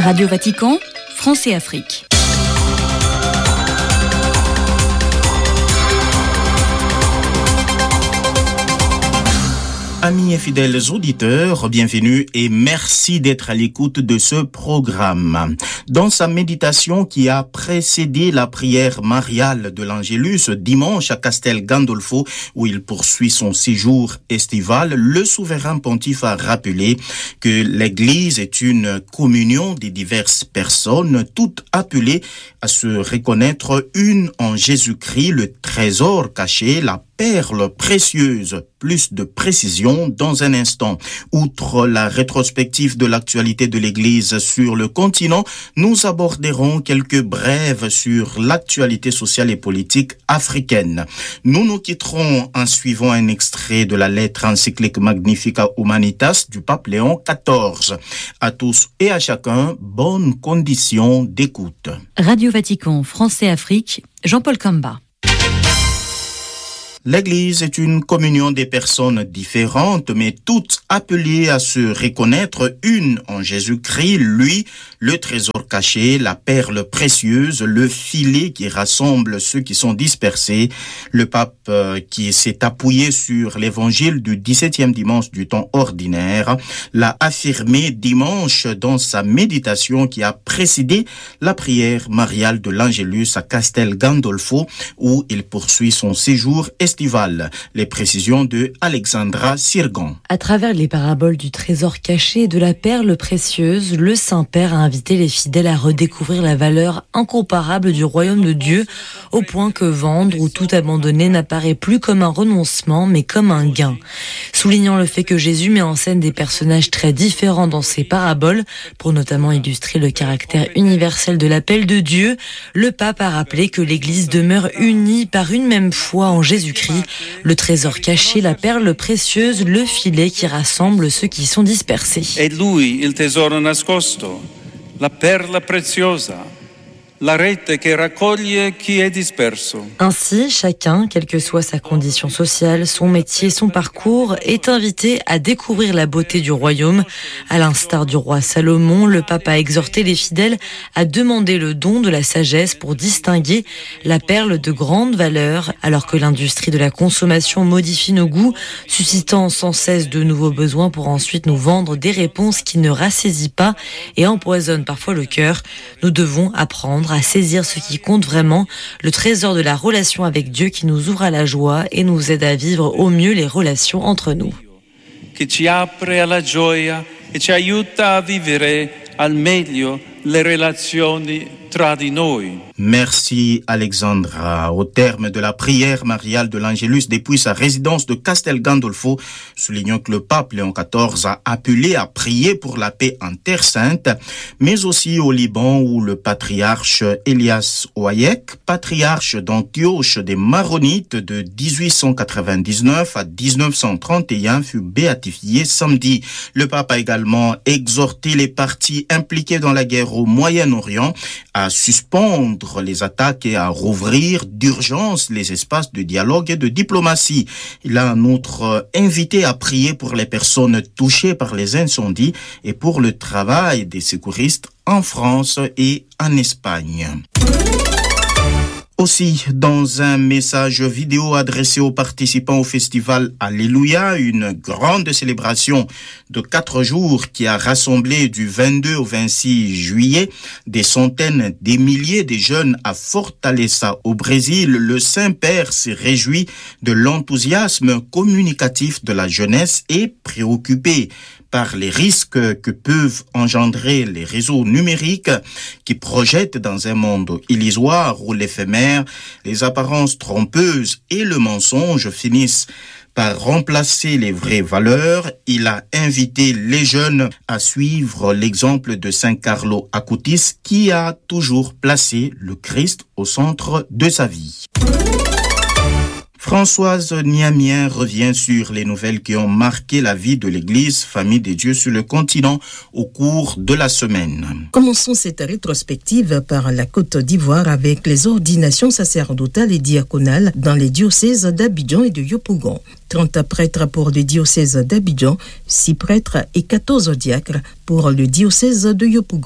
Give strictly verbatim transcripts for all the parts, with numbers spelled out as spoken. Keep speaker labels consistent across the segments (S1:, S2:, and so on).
S1: Radio Vatican, France et Afrique.
S2: Amis et fidèles auditeurs, bienvenue et merci d'être à l'écoute de ce programme. Dans sa méditation qui a précédé la prière mariale de l'Angélus dimanche à Castel Gandolfo, où il poursuit son séjour estival, le souverain pontife a rappelé que l'Église est une communion des diverses personnes, toutes appelées à se reconnaître une en Jésus-Christ, le trésor caché, la perle précieuse. Plus de précision dans un instant. Outre la rétrospective de l'actualité de l'Église sur le continent, nous aborderons quelques brèves sur l'actualité sociale et politique africaine. Nous nous quitterons en suivant un extrait de la lettre encyclique Magnificat Humanitas du pape Léon quatorze. À tous et à chacun, bonne condition d'écoute.
S1: Radio Vatican, France et Afrique, Jean-Paul Kamba.
S2: L'Église est une communion des personnes différentes, mais toutes appelées à se reconnaître une en Jésus-Christ, lui, le trésor caché, la perle précieuse, le filet qui rassemble ceux qui sont dispersés. Le pape euh, qui s'est appuyé sur l'évangile du dix-septième dimanche du temps ordinaire l'a affirmé dimanche dans sa méditation qui a précédé la prière mariale de l'Angélus à Castel Gandolfo, où il poursuit son séjour estival. Les précisions de Alexandra Sirgan.
S3: À travers les paraboles du trésor caché et de la perle précieuse, le Saint-Père a invité les fidèles à redécouvrir la valeur incomparable du royaume de Dieu, au point que vendre ou tout abandonner n'apparaît plus comme un renoncement, mais comme un gain. Soulignant le fait que Jésus met en scène des personnages très différents dans ses paraboles, pour notamment illustrer le caractère universel de l'appel de Dieu, le pape a rappelé que l'Église demeure unie par une même foi en Jésus-Christ, le trésor caché, la perle précieuse, le filet qui rassemble ceux qui sont dispersés.
S4: È lui il tesoro nascosto, la perla preziosa, la rete che raccoglie chi è disperso.
S3: Ainsi, chacun, quelle que soit sa condition sociale, son métier, son parcours, est invité à découvrir la beauté du royaume. À l'instar du roi Salomon, le pape a exhorté les fidèles à demander le don de la sagesse pour distinguer la perle de grande valeur, alors que l'industrie de la consommation modifie nos goûts, suscitant sans cesse de nouveaux besoins pour ensuite nous vendre des réponses qui ne rassasient pas et empoisonnent parfois le cœur. Nous devons apprendre à saisir ce qui compte vraiment, le trésor de la relation avec Dieu qui nous ouvre à la joie et nous aide à vivre au mieux les relations entre nous.
S4: Che ci apre alla gioia e ci aiuta a vivere al meglio le relazioni tra di noi.
S2: Merci Alexandra. Au terme de la prière mariale de l'Angélus depuis sa résidence de Castel Gandolfo, soulignons que le pape Léon quatorze a appelé à prier pour la paix en Terre Sainte, mais aussi au Liban où le patriarche Elias Ouayek, patriarche d'Antioche des Maronites de dix-huit cent quatre-vingt-dix-neuf à dix-neuf cent trente et un, fut béatifié samedi. Le pape a également exhorté les parties impliquées dans la guerre au Moyen-Orient à suspendre les attaques et à rouvrir d'urgence les espaces de dialogue et de diplomatie. Il a en outre invité à prier pour les personnes touchées par les incendies et pour le travail des secouristes en France et en Espagne. Aussi, dans un message vidéo adressé aux participants au festival Alléluia, une grande célébration de quatre jours qui a rassemblé du vingt-deux au vingt-six juillet des centaines, des milliers de jeunes à Fortaleza au Brésil, le Saint-Père s'est réjoui de l'enthousiasme communicatif de la jeunesse et préoccupé par les risques que peuvent engendrer les réseaux numériques qui projettent dans un monde illusoire où l'éphémère, les apparences trompeuses et le mensonge finissent par remplacer les vraies valeurs. Il a invité les jeunes à suivre l'exemple de Saint Carlo Acutis qui a toujours placé le Christ au centre de sa vie. Françoise Niamien revient sur les nouvelles qui ont marqué la vie de l'Église Famille des Dieux sur le continent au cours de la semaine.
S5: Commençons cette rétrospective par la Côte d'Ivoire avec les ordinations sacerdotales et diaconales dans les diocèses d'Abidjan et de Yopougon. trente prêtres pour le diocèse d'Abidjan, six prêtres et quatorze diacres pour le diocèse de Yopougon.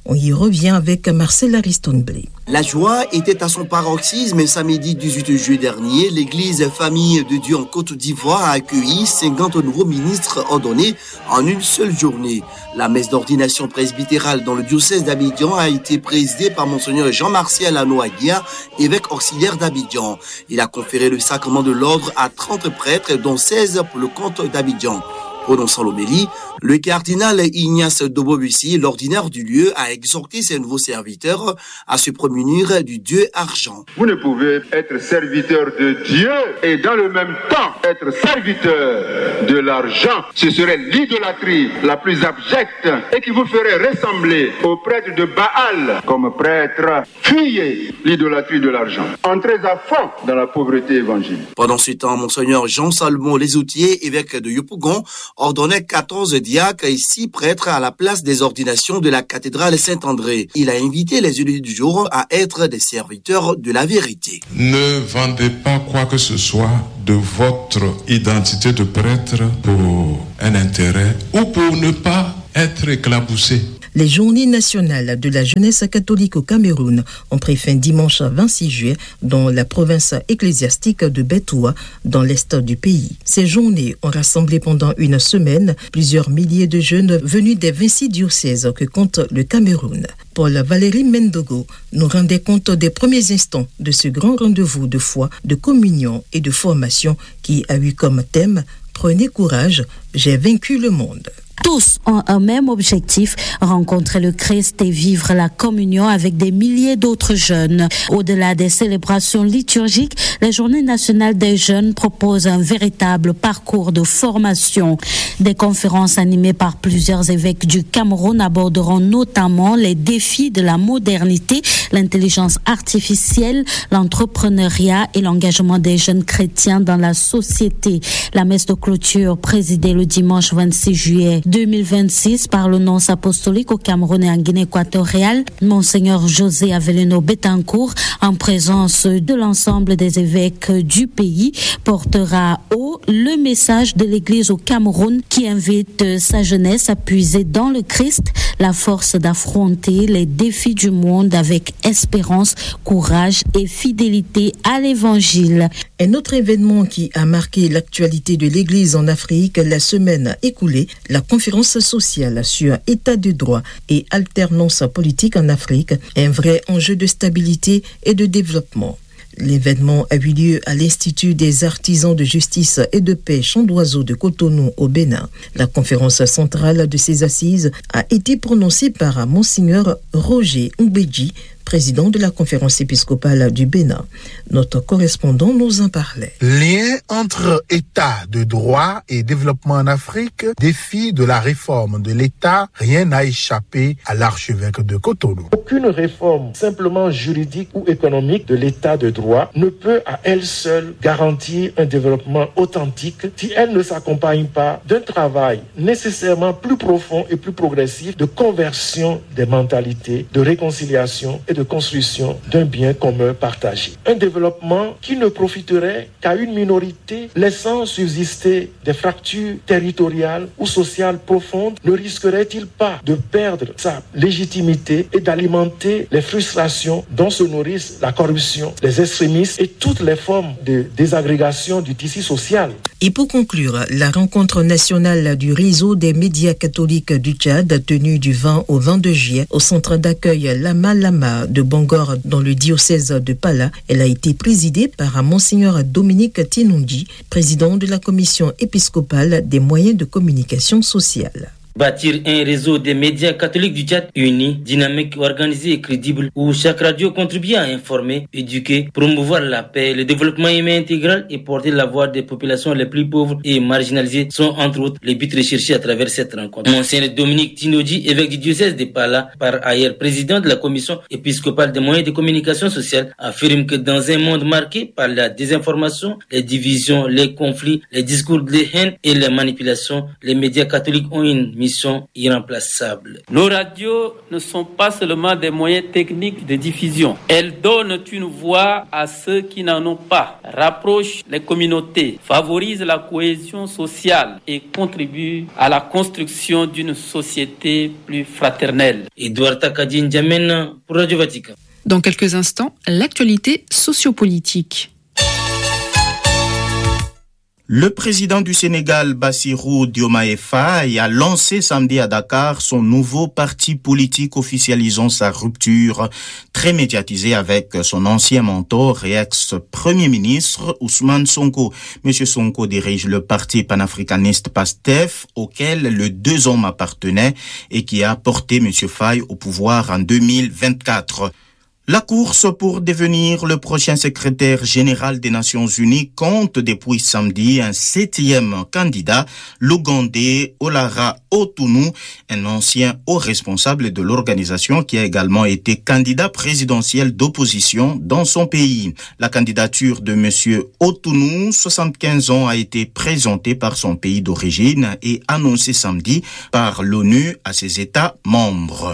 S5: On y revient avec Marcel Ariston-Blé.
S6: La joie était à son paroxysme samedi dix-huit juillet dernier. L'église Famille de Dieu en Côte d'Ivoire a accueilli cinquante nouveaux ministres ordonnés en une seule journée. La messe d'ordination presbytérale dans le diocèse d'Abidjan a été présidée par Monseigneur Jean-Martial Anoaguia, évêque auxiliaire d'Abidjan. Il a conféré le sacrement de l'ordre à trente prêtres, dont seize pour le compte d'Abidjan. Prononçant l'homélie, le cardinal Ignace Dobobussi, l'ordinaire du lieu, a exhorté ses nouveaux serviteurs à se prémunir du Dieu argent.
S7: Vous ne pouvez être serviteur de Dieu et dans le même temps être serviteur de l'argent. Ce serait l'idolâtrie la plus abjecte et qui vous ferait ressembler aux prêtres de Baal comme prêtres. Fuyez l'idolâtrie de l'argent. Entrez à fond dans la pauvreté évangélique.
S6: Pendant ce temps, Monseigneur Jean-Salmon Lesoutier, évêque de Yopougon, ordonnait quatorze diacres et six prêtres à la place des ordinations de la cathédrale Saint-André. Il a invité les élus du jour à être des serviteurs de la vérité.
S8: Ne vendez pas quoi que ce soit de votre identité de prêtre pour un intérêt ou pour ne pas être éclaboussé.
S5: Les journées nationales de la jeunesse catholique au Cameroun ont pris fin dimanche vingt-six juillet dans la province ecclésiastique de Bétoua, dans l'est du pays. Ces journées ont rassemblé pendant une semaine plusieurs milliers de jeunes venus des vingt-six diocèses que compte le Cameroun. Paul Valérie Mendogo nous rendait compte des premiers instants de ce grand rendez-vous de foi, de communion et de formation qui a eu comme thème « Prenez courage, j'ai vaincu le monde ».
S9: Tous ont un même objectif, rencontrer le Christ et vivre la communion avec des milliers d'autres jeunes. Au-delà des célébrations liturgiques, les Journées nationales des jeunes proposent un véritable parcours de formation. Des conférences animées par plusieurs évêques du Cameroun aborderont notamment les défis de la modernité, l'intelligence artificielle, l'entrepreneuriat et l'engagement des jeunes chrétiens dans la société. La messe de clôture présidée le dimanche vingt-six juillet deux mille vingt-six par le nonce apostolique au Cameroun et en Guinée équatoriale, Monseigneur José Avelino Betancourt, en présence de l'ensemble des évêques du pays, portera haut le message de l'Église au Cameroun qui invite sa jeunesse à puiser dans le Christ la force d'affronter les défis du monde avec espérance, courage et fidélité à l'Évangile.
S5: Un autre événement qui a marqué l'actualité de l'Église en Afrique la semaine écoulée, la conférence sociale sur état de droit et alternance politique en Afrique, un vrai enjeu de stabilité et de développement. L'événement a eu lieu à l'Institut des artisans de justice et de paix Champ d'Oiseau de Cotonou au Bénin. La conférence centrale de ces assises a été prononcée par Monseigneur Roger Mbedji, président de la conférence épiscopale du Bénin. Notre correspondant nous en parlait.
S10: Lien entre état de droit et développement en Afrique, défi de la réforme de l'État, rien n'a échappé à l'archevêque de Cotonou.
S11: Aucune réforme simplement juridique ou économique de l'État de droit ne peut à elle seule garantir un développement authentique si elle ne s'accompagne pas d'un travail nécessairement plus profond et plus progressif de conversion des mentalités, de réconciliation et de construction d'un bien commun partagé. Un développement qui ne profiterait qu'à une minorité, laissant subsister des fractures territoriales ou sociales profondes, ne risquerait-il pas de perdre sa légitimité et d'alimenter les frustrations dont se nourrissent la corruption, les extrémistes et toutes les formes de désagrégation du tissu social?
S5: Et pour conclure, la rencontre nationale du réseau des médias catholiques du Tchad, tenue du vingt au vingt-deux juillet au centre d'accueil Lama Lama de Bangor dans le diocèse de Pala, elle a été présidée par Monseigneur Dominique Tinundi, président de la commission épiscopale des moyens de communication sociale.
S12: Bâtir un réseau des médias catholiques du Tchad uni, dynamique, organisé et crédible, où chaque radio contribue à informer, éduquer, promouvoir la paix, le développement humain intégral et porter la voix des populations les plus pauvres et marginalisées sont entre autres les buts recherchés à travers cette rencontre. Monseigneur Dominique Tinodi, évêque du diocèse de Pala, par ailleurs président de la commission épiscopale des moyens de communication sociale, affirme que dans un monde marqué par la désinformation, les divisions, les conflits, les discours de haine et les manipulations, les médias catholiques ont une mission irremplaçable.
S4: Nos radios ne sont pas seulement des moyens techniques de diffusion. Elles donnent une voix à ceux qui n'en ont pas, rapprochent les communautés, favorisent la cohésion sociale et contribuent à la construction d'une société plus fraternelle.
S12: Edouard Takadi N'Djamena pour Radio Vatican.
S13: Dans quelques instants, l'actualité sociopolitique.
S2: Le président du Sénégal, Bassirou Diomaye Faye, a lancé samedi à Dakar son nouveau parti politique officialisant sa rupture, très médiatisé avec son ancien mentor et ex-premier ministre Ousmane Sonko. Monsieur Sonko dirige le parti panafricaniste PASTEF, auquel les deux hommes appartenaient et qui a porté Monsieur Faye au pouvoir en deux mille vingt-quatre. La course pour devenir le prochain secrétaire général des Nations Unies compte depuis samedi un septième candidat, l'Ougandais Olara Otunu, un ancien haut responsable de l'organisation qui a également été candidat présidentiel d'opposition dans son pays. La candidature de Monsieur Otunu, soixante-quinze ans, a été présentée par son pays d'origine et annoncée samedi par l'ONU à ses États membres.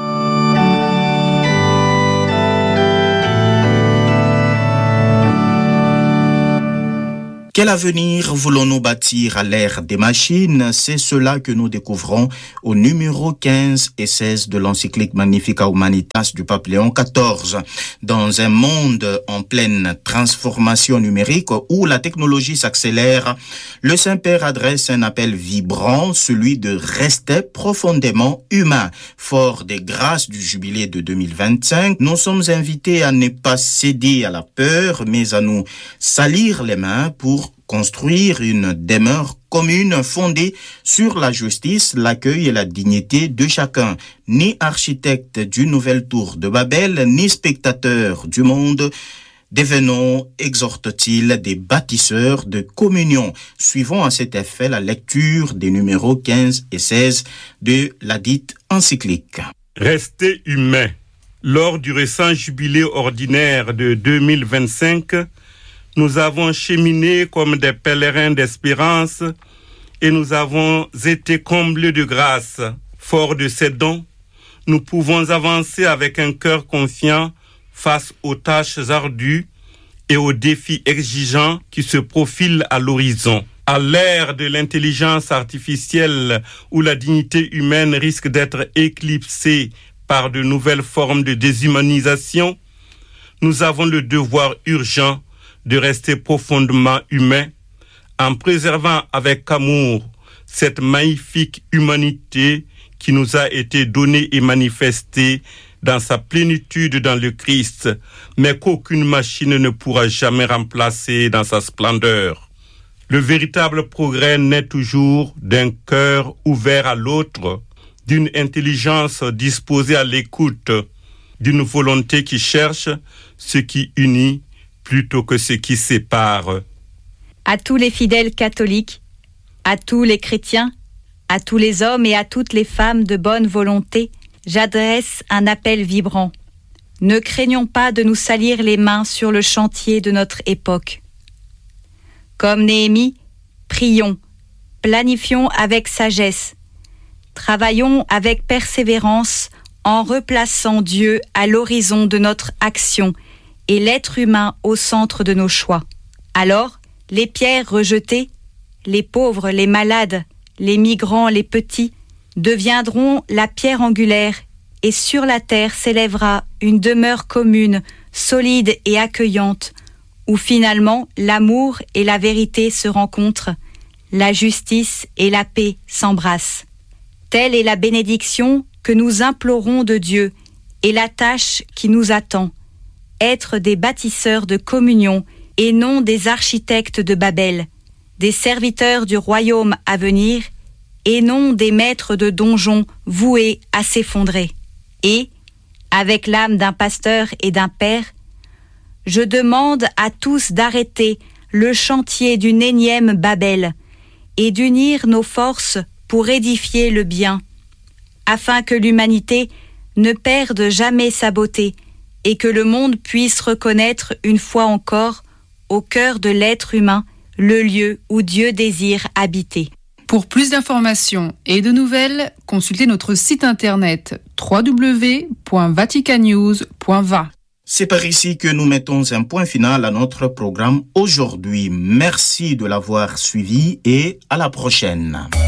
S2: Quel avenir voulons-nous bâtir à l'ère des machines? C'est cela que nous découvrons au numéro quinze et seize de l'encyclique Magnificat Humanitas du pape Léon quatorze. Dans un monde en pleine transformation numérique où la technologie s'accélère, le Saint-Père adresse un appel vibrant, celui de rester profondément humain. Fort des grâces du jubilé de deux mille vingt-cinq, nous sommes invités à ne pas céder à la peur, mais à nous salir les mains pour construire une demeure commune fondée sur la justice, l'accueil et la dignité de chacun. Ni architecte du nouvel tour de Babel, ni spectateur du monde, devenons, exhorte-t-il, des bâtisseurs de communion. Suivons à cet effet la lecture des numéros quinze et seize de la dite encyclique.
S14: Restez humain. Lors du récent jubilé ordinaire de deux mille vingt-cinq, nous avons cheminé comme des pèlerins d'espérance et nous avons été comblés de grâce. Forts de ces dons, nous pouvons avancer avec un cœur confiant face aux tâches ardues et aux défis exigeants qui se profilent à l'horizon. À l'ère de l'intelligence artificielle où la dignité humaine risque d'être éclipsée par de nouvelles formes de déshumanisation, nous avons le devoir urgent de rester profondément humain en préservant avec amour cette magnifique humanité qui nous a été donnée et manifestée dans sa plénitude dans le Christ, mais qu'aucune machine ne pourra jamais remplacer dans sa splendeur. Le véritable progrès naît toujours d'un cœur ouvert à l'autre, d'une intelligence disposée à l'écoute, d'une volonté qui cherche ce qui unit plutôt que ce qui sépare.
S15: À tous les fidèles catholiques, à tous les chrétiens, à tous les hommes et à toutes les femmes de bonne volonté, j'adresse un appel vibrant. Ne craignons pas de nous salir les mains sur le chantier de notre époque. Comme Néhémie, prions, planifions avec sagesse, travaillons avec persévérance en replaçant Dieu à l'horizon de notre action et l'être humain au centre de nos choix. Alors, les pierres rejetées, les pauvres, les malades, les migrants, les petits, deviendront la pierre angulaire et sur la terre s'élèvera une demeure commune, solide et accueillante, où finalement l'amour et la vérité se rencontrent, la justice et la paix s'embrassent. Telle est la bénédiction que nous implorons de Dieu et la tâche qui nous attend. Être des bâtisseurs de communion et non des architectes de Babel, des serviteurs du royaume à venir et non des maîtres de donjons voués à s'effondrer. Et, avec l'âme d'un pasteur et d'un père, je demande à tous d'arrêter le chantier d'une énième Babel et d'unir nos forces pour édifier le bien, afin que l'humanité ne perde jamais sa beauté et que le monde puisse reconnaître une fois encore, au cœur de l'être humain, le lieu où Dieu désire habiter.
S13: Pour plus d'informations et de nouvelles, consultez notre site internet w w w point vatican news point v a.
S2: C'est par ici que nous mettons un point final à notre programme aujourd'hui. Merci de l'avoir suivi et à la prochaine.